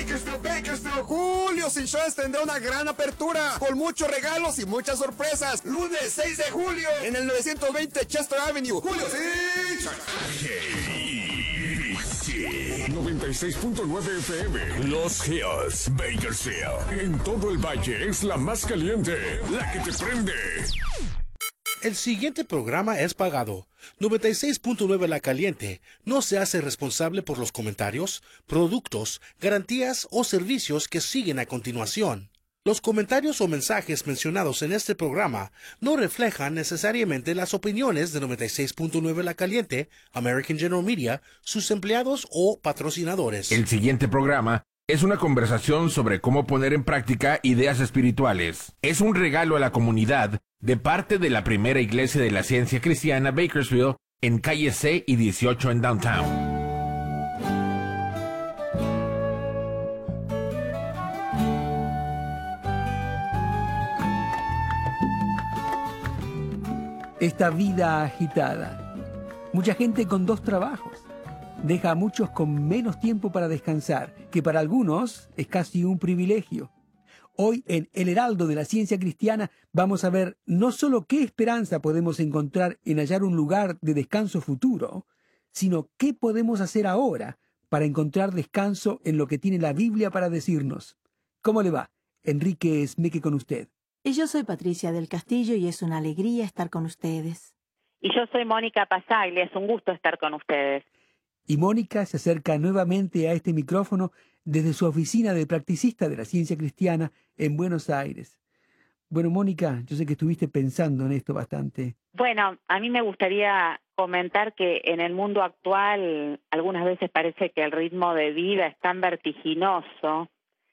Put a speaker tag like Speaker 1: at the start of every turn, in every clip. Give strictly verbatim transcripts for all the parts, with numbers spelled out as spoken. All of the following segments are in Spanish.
Speaker 1: Bakersfield, Bakersfield. Julio Insurance tendrá una gran apertura con muchos regalos y muchas sorpresas. Lunes seis de julio en el novecientos veinte Chester Avenue. Julio
Speaker 2: noventa y seis punto nueve F M. Los Hills, Bakersfield. En todo el valle es la más caliente, la que te prende.
Speaker 3: El siguiente programa es pagado. noventa y seis punto nueve La Caliente no se hace responsable por los comentarios, productos, garantías o servicios que siguen a continuación. Los comentarios o mensajes mencionados en este programa no reflejan necesariamente las opiniones de noventa y seis punto nueve La Caliente, American General Media, sus empleados o patrocinadores.
Speaker 4: El siguiente programa es una conversación sobre cómo poner en práctica ideas espirituales. Es un regalo a la comunidad de parte de la primera iglesia de la ciencia cristiana Bakersfield en calle C y dieciocho en Downtown.
Speaker 5: Esta vida agitada. Mucha gente con dos trabajos. Deja a muchos con menos tiempo para descansar, que para algunos es casi un privilegio. Hoy en El Heraldo de la Ciencia Cristiana vamos a ver no solo qué esperanza podemos encontrar en hallar un lugar de descanso futuro, sino qué podemos hacer ahora para encontrar descanso en lo que tiene la Biblia para decirnos. ¿Cómo le va? Enrique Esmeque con usted.
Speaker 6: Y yo soy Patricia del Castillo y es una alegría estar con ustedes.
Speaker 7: Y yo soy Mónica Pasaglia, es un gusto estar con ustedes.
Speaker 5: Y Mónica se acerca nuevamente a este micrófono desde su oficina de practicista de la ciencia cristiana en Buenos Aires. Bueno, Mónica, yo sé que estuviste pensando en esto bastante.
Speaker 7: Bueno, a mí me gustaría comentar que en el mundo actual algunas veces parece que el ritmo de vida es tan vertiginoso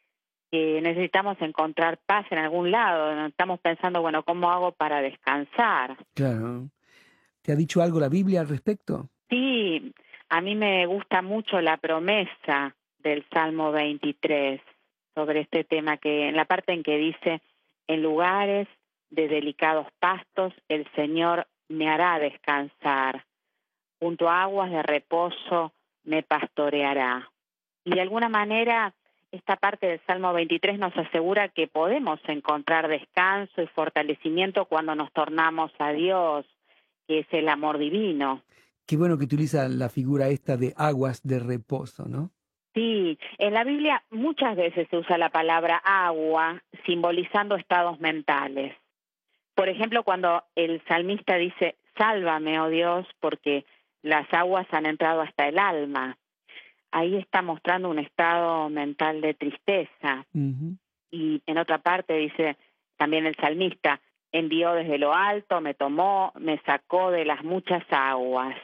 Speaker 7: que necesitamos encontrar paz en algún lado. Estamos pensando, bueno, ¿cómo hago para descansar?
Speaker 5: Claro. ¿Te ha dicho algo la Biblia al respecto?
Speaker 7: Sí, a mí me gusta mucho la promesa del Salmo veintitrés sobre este tema, que en la parte en que dice, en lugares de delicados pastos el Señor me hará descansar, junto a aguas de reposo me pastoreará. Y de alguna manera esta parte del Salmo veintitrés nos asegura que podemos encontrar descanso y fortalecimiento cuando nos tornamos a Dios, que es el amor divino.
Speaker 5: Qué bueno que utiliza la figura esta de aguas de reposo, ¿no?
Speaker 7: Sí, en la Biblia muchas veces se usa la palabra agua simbolizando estados mentales. Por ejemplo, cuando el salmista dice, sálvame, oh Dios, porque las aguas han entrado hasta el alma. Ahí está mostrando un estado mental de tristeza. Uh-huh. Y en otra parte dice también el salmista, envió desde lo alto, me tomó, me sacó de las muchas aguas.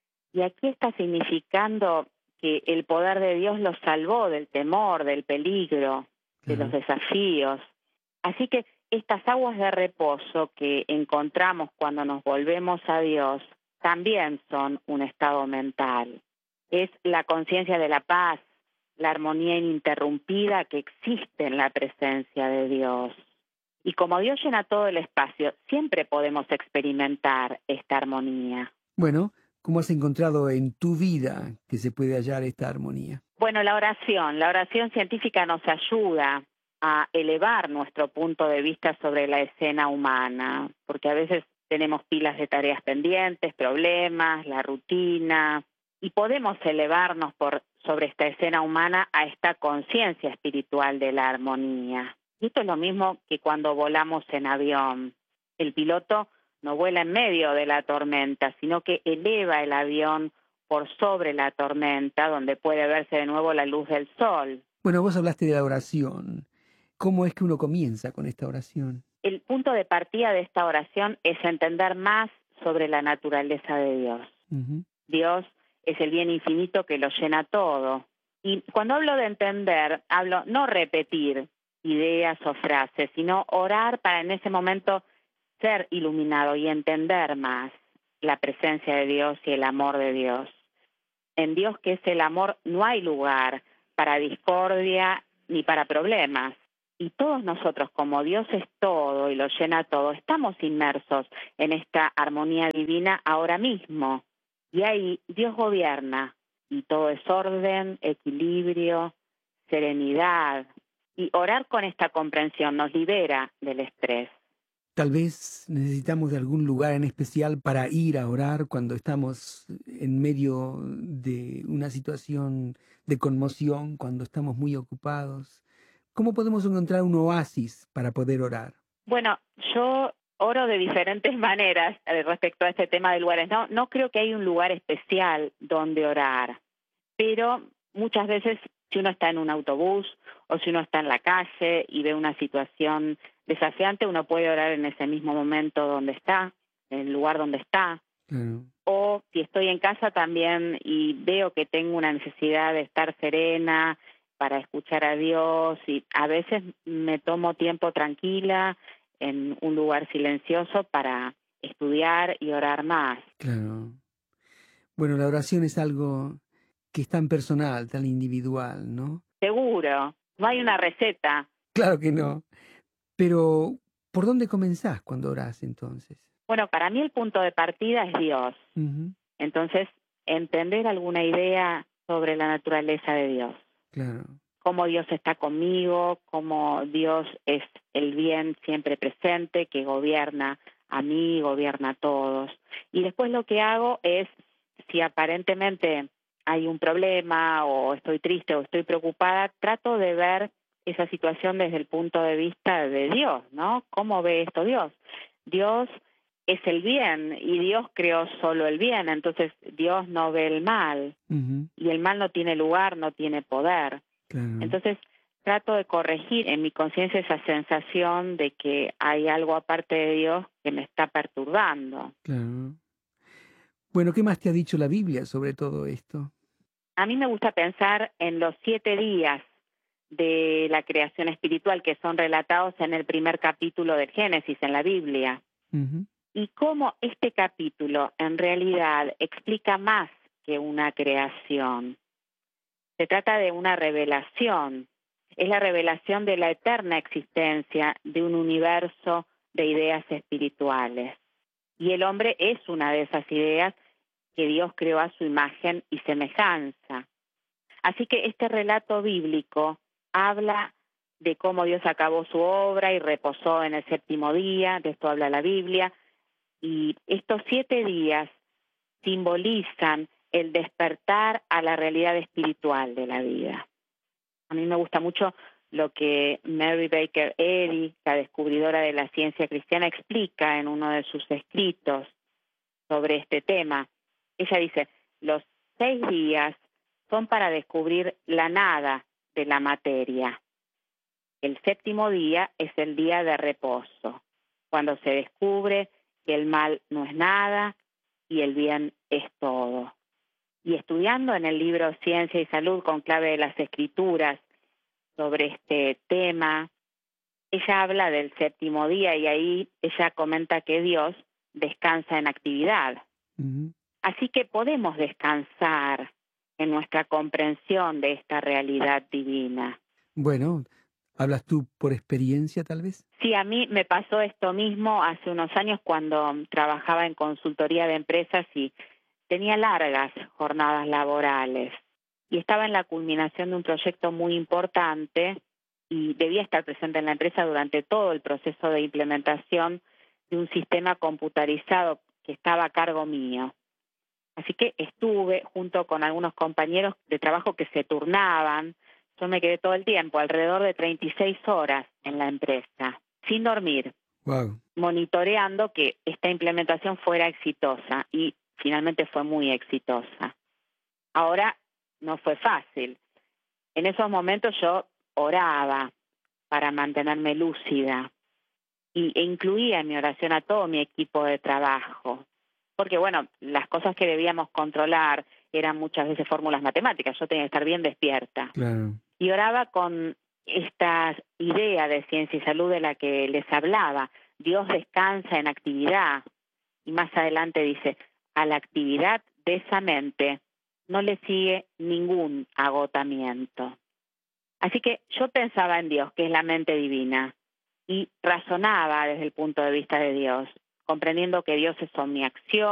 Speaker 7: Y aquí está significando que el poder de Dios los salvó del temor, del peligro, de uh-huh. los desafíos. Así que estas aguas de reposo que encontramos cuando nos volvemos a Dios también son un estado mental. Es la conciencia de la paz, la armonía ininterrumpida que existe en la presencia de Dios. Y como Dios llena todo el espacio, siempre podemos experimentar esta armonía.
Speaker 5: Bueno, ¿cómo has encontrado en tu vida que se puede hallar esta armonía?
Speaker 7: Bueno, la oración. La oración científica nos ayuda a elevar nuestro punto de vista sobre la escena humana, porque a veces tenemos pilas de tareas pendientes, problemas, la rutina, y podemos elevarnos por sobre esta escena humana a esta conciencia espiritual de la armonía. Y esto es lo mismo que cuando volamos en avión. El piloto no vuela en medio de la tormenta, sino que eleva el avión por sobre la tormenta, donde puede verse de nuevo la luz del sol.
Speaker 5: Bueno, vos hablaste de la oración. ¿Cómo es que uno comienza con esta oración?
Speaker 7: El punto de partida de esta oración es entender más sobre la naturaleza de Dios. Uh-huh. Dios es el bien infinito que lo llena todo. Y cuando hablo de entender, hablo no repetir ideas o frases, sino orar para en ese momento ser iluminado y entender más la presencia de Dios y el amor de Dios. En Dios, que es el amor, no hay lugar para discordia ni para problemas. Y todos nosotros, como Dios es todo y lo llena todo, estamos inmersos en esta armonía divina ahora mismo. Y ahí Dios gobierna y todo es orden, equilibrio, serenidad. Y orar con esta comprensión nos libera del estrés.
Speaker 5: Tal vez necesitamos de algún lugar en especial para ir a orar cuando estamos en medio de una situación de conmoción, cuando estamos muy ocupados. ¿Cómo podemos encontrar un oasis para poder orar?
Speaker 7: Bueno, yo oro de diferentes maneras respecto a este tema de lugares. No, no creo que hay un lugar especial donde orar, pero muchas veces si uno está en un autobús o si uno está en la calle y ve una situación desafiante, uno puede orar en ese mismo momento donde está, en el lugar donde está.
Speaker 5: Claro.
Speaker 7: O si estoy en casa también y veo que tengo una necesidad de estar serena para escuchar a Dios, y a veces me tomo tiempo tranquila en un lugar silencioso para estudiar y orar más.
Speaker 5: Claro. Bueno, la oración es algo que es tan personal, tan individual, ¿no?
Speaker 7: Seguro, no hay una receta.
Speaker 5: Claro que no. Pero, ¿por dónde comenzás cuando orás entonces?
Speaker 7: Bueno, para mí el punto de partida es Dios.
Speaker 5: Uh-huh.
Speaker 7: Entonces, entender alguna idea sobre la naturaleza de Dios.
Speaker 5: Claro.
Speaker 7: Cómo Dios está conmigo, cómo Dios es el bien siempre presente, que gobierna a mí, gobierna a todos. Y después lo que hago es, si aparentemente hay un problema o estoy triste o estoy preocupada, trato de ver esa situación desde el punto de vista de Dios, ¿no? ¿Cómo ve esto Dios? Dios es el bien y Dios creó solo el bien, entonces Dios no ve el mal.
Speaker 5: Uh-huh.
Speaker 7: Y el mal no tiene lugar, no tiene poder.
Speaker 5: Claro.
Speaker 7: Entonces trato de corregir en mi conciencia esa sensación de que hay algo aparte de Dios que me está perturbando.
Speaker 5: Claro. Bueno, ¿qué más te ha dicho la Biblia sobre todo esto?
Speaker 7: A mí me gusta pensar en los siete días de la creación espiritual que son relatados en el primer capítulo del Génesis en la Biblia.
Speaker 5: Uh-huh.
Speaker 7: Y cómo este capítulo en realidad explica más que una creación. Se trata de una revelación. Es la revelación de la eterna existencia de un universo de ideas espirituales. Y el hombre es una de esas ideas que Dios creó a su imagen y semejanza. Así que este relato bíblico habla de cómo Dios acabó su obra y reposó en el séptimo día, de esto habla la Biblia, y estos siete días simbolizan el despertar a la realidad espiritual de la vida. A mí me gusta mucho lo que Mary Baker Eddy, la descubridora de la ciencia cristiana, explica en uno de sus escritos sobre este tema. Ella dice, los seis días son para descubrir la nada de la materia. El séptimo día es el día de reposo, cuando se descubre que el mal no es nada y el bien es todo. Y estudiando en el libro Ciencia y Salud con clave de las Escrituras sobre este tema, ella habla del séptimo día y ahí ella comenta que Dios descansa en actividad.
Speaker 5: Uh-huh.
Speaker 7: Así que podemos descansar en nuestra comprensión de esta realidad divina.
Speaker 5: Bueno, ¿hablas tú por experiencia tal vez?
Speaker 7: Sí, a mí me pasó esto mismo hace unos años cuando trabajaba en consultoría de empresas y tenía largas jornadas laborales y estaba en la culminación de un proyecto muy importante y debía estar presente en la empresa durante todo el proceso de implementación de un sistema computarizado que estaba a cargo mío. Así que estuve junto con algunos compañeros de trabajo que se turnaban. Yo me quedé todo el tiempo, alrededor de treinta y seis horas en la empresa, sin dormir,
Speaker 5: wow,
Speaker 7: monitoreando que esta implementación fuera exitosa y finalmente fue muy exitosa. Ahora no fue fácil. En esos momentos yo oraba para mantenerme lúcida y, e incluía en mi oración a todo mi equipo de trabajo. Porque, bueno, las cosas que debíamos controlar eran muchas veces fórmulas matemáticas. Yo tenía que estar bien despierta.
Speaker 5: claro.
Speaker 7: Y oraba con esta idea de ciencia y salud de la que les hablaba. Dios descansa en actividad. Y más adelante dice, a la actividad de esa mente no le sigue ningún agotamiento. Así que yo pensaba en Dios, que es la mente divina, y razonaba desde el punto de vista de Dios, comprendiendo que Dios es omniacción,